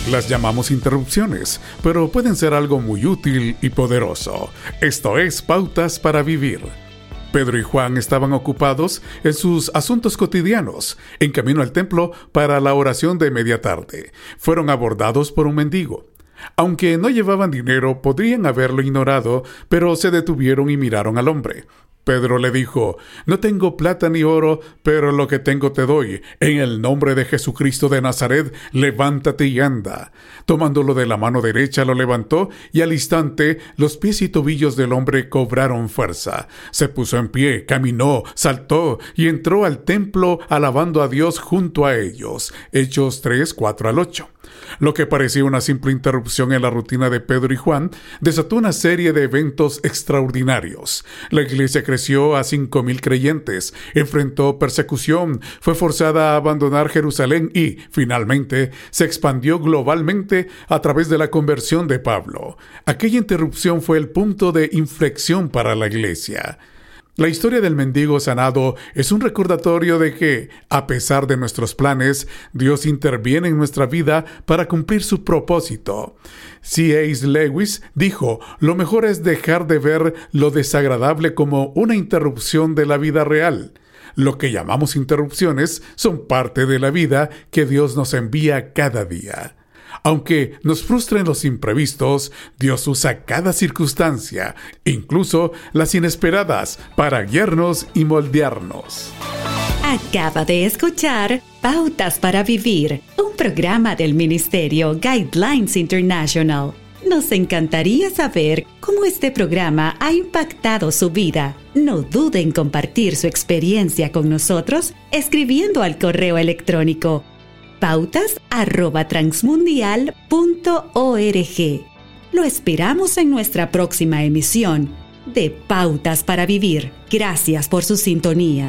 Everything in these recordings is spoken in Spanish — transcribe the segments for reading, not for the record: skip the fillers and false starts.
Las llamamos interrupciones, pero pueden ser algo muy útil y poderoso. Esto es Pautas para Vivir. Pedro y Juan estaban ocupados en sus asuntos cotidianos, en camino al templo para la oración de media tarde. Fueron abordados por un mendigo. Aunque no llevaban dinero, podrían haberlo ignorado, pero se detuvieron y miraron al hombre. Pedro le dijo: «No tengo plata ni oro, pero lo que tengo te doy. En el nombre de Jesucristo de Nazaret, levántate y anda». Tomándolo de la mano derecha, lo levantó, y al instante los pies y tobillos del hombre cobraron fuerza. Se puso en pie, caminó, saltó y entró al templo alabando a Dios junto a ellos. Hechos 3, 4 al 8. Lo que parecía una simple interrupción en la rutina de Pedro y Juan desató una serie de eventos extraordinarios. La iglesia creció a 5,000 creyentes, enfrentó persecución, fue forzada a abandonar Jerusalén y, finalmente, se expandió globalmente a través de la conversión de Pablo. Aquella interrupción fue el punto de inflexión para la iglesia. La historia del mendigo sanado es un recordatorio de que, a pesar de nuestros planes, Dios interviene en nuestra vida para cumplir su propósito. C.S. Lewis dijo: «Lo mejor es dejar de ver lo desagradable como una interrupción de la vida real». Lo que llamamos interrupciones son parte de la vida que Dios nos envía cada día. Aunque nos frustren los imprevistos, Dios usa cada circunstancia, incluso las inesperadas, para guiarnos y moldearnos. Acaba de escuchar Pautas para Vivir, un programa del Ministerio Guidelines International. Nos encantaría saber cómo este programa ha impactado su vida. No dude en compartir su experiencia con nosotros escribiendo al correo electrónico pautas@transmundial.org. Lo esperamos en nuestra próxima emisión de Pautas para Vivir. Gracias por su sintonía.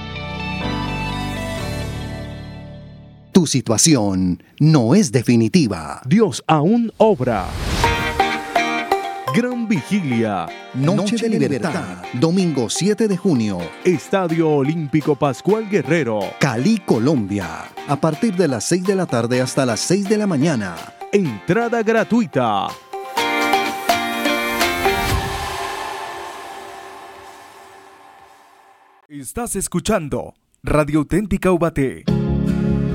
Tu situación no es definitiva. Dios aún obra. Gran Vigilia. Noche de Libertad. Domingo 7 de junio. Estadio Olímpico Pascual Guerrero. Cali, Colombia. A partir de las 6 de la tarde hasta las 6 de la mañana. Entrada gratuita. Estás escuchando Radio Auténtica Ubaté.